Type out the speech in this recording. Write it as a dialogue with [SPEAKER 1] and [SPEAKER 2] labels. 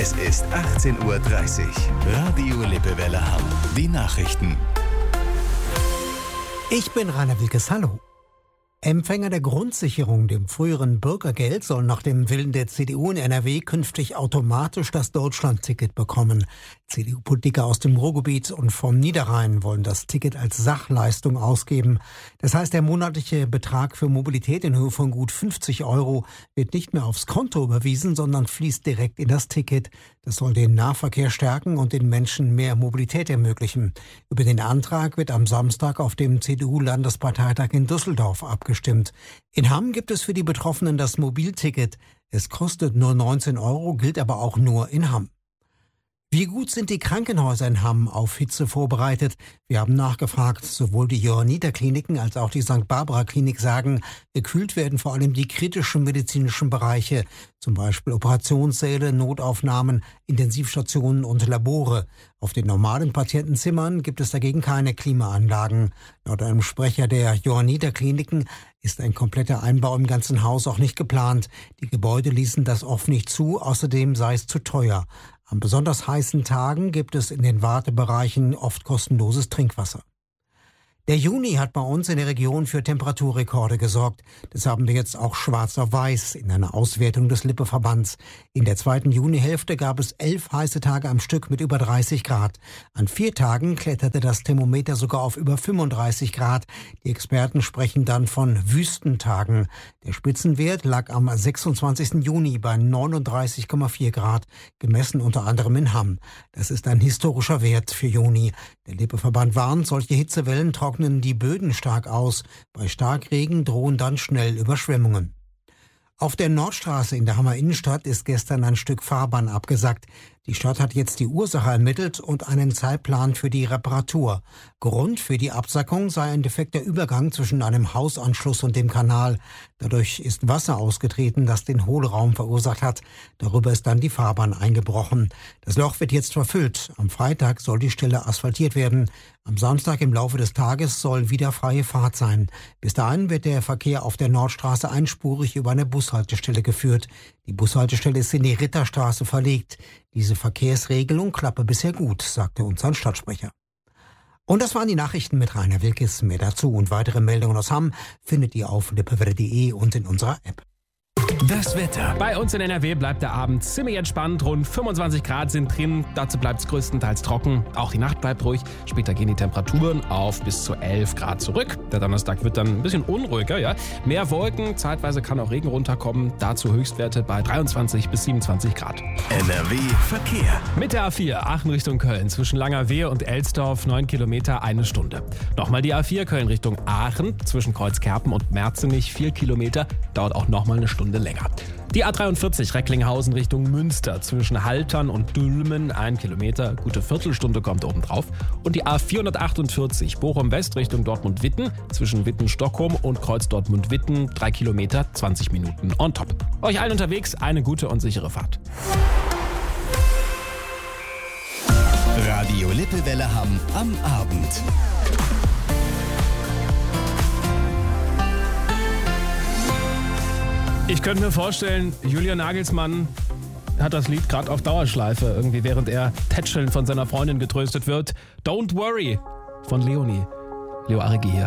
[SPEAKER 1] Es ist 18:30 Uhr. Radio Lippewelle Hamm. Die Nachrichten.
[SPEAKER 2] Ich bin Rainer Wilkes. Hallo. Empfänger der Grundsicherung, dem früheren Bürgergeld, sollen nach dem Willen der CDU in NRW künftig automatisch das Deutschland-Ticket bekommen. CDU-Politiker aus dem Ruhrgebiet und vom Niederrhein wollen das Ticket als Sachleistung ausgeben. Das heißt, der monatliche Betrag für Mobilität in Höhe von gut 50 € wird nicht mehr aufs Konto überwiesen, sondern fließt direkt in das Ticket. Das soll den Nahverkehr stärken und den Menschen mehr Mobilität ermöglichen. Über den Antrag wird am Samstag auf dem CDU-Landesparteitag in Düsseldorf abgestimmt. In Hamm gibt es für die Betroffenen das Mobilticket. Es kostet nur 19 €, gilt aber auch nur in Hamm. Wie gut sind die Krankenhäuser in Hamm auf Hitze vorbereitet? Wir haben nachgefragt. Sowohl die Johanniter-Kliniken als auch die St. Barbara-Klinik sagen, gekühlt werden vor allem die kritischen medizinischen Bereiche, zum Beispiel Operationssäle, Notaufnahmen, Intensivstationen und Labore. Auf den normalen Patientenzimmern gibt es dagegen keine Klimaanlagen. Laut einem Sprecher der Johanniter-Kliniken ist ein kompletter Einbau im ganzen Haus auch nicht geplant. Die Gebäude ließen das oft nicht zu, außerdem sei es zu teuer. An besonders heißen Tagen gibt es in den Wartebereichen oft kostenloses Trinkwasser. Der Juni hat bei uns in der Region für Temperaturrekorde gesorgt. Das haben wir jetzt auch schwarz auf weiß in einer Auswertung des Lippe-Verbands. In der zweiten Junihälfte gab es 11 heiße Tage am Stück mit über 30 Grad. An 4 Tagen kletterte das Thermometer sogar auf über 35 Grad. Die Experten sprechen dann von Wüstentagen. Der Spitzenwert lag am 26. Juni bei 39,4 Grad, gemessen unter anderem in Hamm. Das ist ein historischer Wert für Juni. Der Lippe-Verband warnt, solche Hitzewellen trocknen die Böden stark aus. Bei Starkregen drohen dann schnell Überschwemmungen. Auf der Nordstraße in der Hammer Innenstadt ist gestern ein Stück Fahrbahn abgesackt. Die Stadt hat jetzt die Ursache ermittelt und einen Zeitplan für die Reparatur. Grund für die Absackung sei ein defekter Übergang zwischen einem Hausanschluss und dem Kanal. Dadurch ist Wasser ausgetreten, das den Hohlraum verursacht hat. Darüber ist dann die Fahrbahn eingebrochen. Das Loch wird jetzt verfüllt. Am Freitag soll die Stelle asphaltiert werden. Am Samstag im Laufe des Tages soll wieder freie Fahrt sein. Bis dahin wird der Verkehr auf der Nordstraße einspurig über eine Bushaltestelle geführt. Die Bushaltestelle ist in die Ritterstraße verlegt. Diese Verkehrsregelung klappe bisher gut, sagte uns ein Stadtsprecher. Und das waren die Nachrichten mit Rainer Wilkes. Mehr dazu und weitere Meldungen aus Hamm findet ihr auf lippewelle.de und in unserer App.
[SPEAKER 1] Das Wetter.
[SPEAKER 3] Bei uns in NRW bleibt der Abend ziemlich entspannt. Rund 25 Grad sind drin. Dazu bleibt es größtenteils trocken. Auch die Nacht bleibt ruhig. Später gehen die Temperaturen auf bis zu 11 Grad zurück. Der Donnerstag wird dann ein bisschen unruhiger. Ja? Mehr Wolken, zeitweise kann auch Regen runterkommen. Dazu Höchstwerte bei 23 bis 27 Grad.
[SPEAKER 1] NRW Verkehr.
[SPEAKER 3] Mit der A4 Aachen Richtung Köln zwischen Langerwehe und Elsdorf 9 Kilometer, 1 Stunde. Nochmal die A4 Köln Richtung Aachen zwischen Kreuzkerpen und Merzenich 4 Kilometer. Dauert auch nochmal eine Stunde länger. Die A43 Recklinghausen Richtung Münster zwischen Haltern und Dülmen 1 Kilometer, gute Viertelstunde kommt obendrauf. Und die A448 Bochum West Richtung Dortmund-Witten zwischen Witten-Stockholm und Kreuz Dortmund-Witten 3 Kilometer, 20 Minuten on top. Euch allen unterwegs eine gute und sichere Fahrt.
[SPEAKER 1] Radio Lippewelle Hamm am Abend.
[SPEAKER 3] Ich könnte mir vorstellen, Julian Nagelsmann hat das Lied gerade auf Dauerschleife, irgendwie während er tätschelnd von seiner Freundin getröstet wird. Don't Worry von Leonie. Leo Arigi hier.